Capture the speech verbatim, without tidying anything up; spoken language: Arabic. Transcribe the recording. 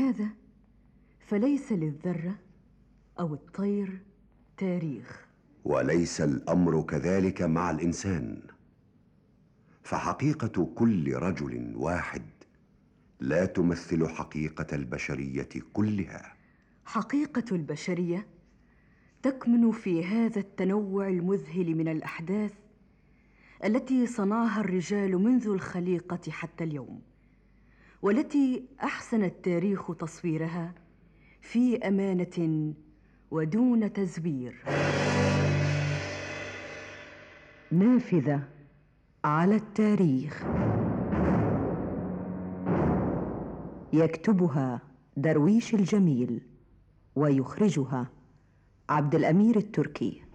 ولهذا فليس للذرة أو الطير تاريخ. وليس الأمر كذلك مع الإنسان، فحقيقة كل رجل واحد لا تمثل حقيقة البشرية كلها. حقيقة البشرية تكمن في هذا التنوع المذهل من الأحداث التي صنعها الرجال منذ الخليقة حتى اليوم، والتي أحسن التاريخ تصويرها في أمانة ودون تزوير. نافذة على التاريخ، يكتبها درويش الجميل ويخرجها عبد الأمير التركي.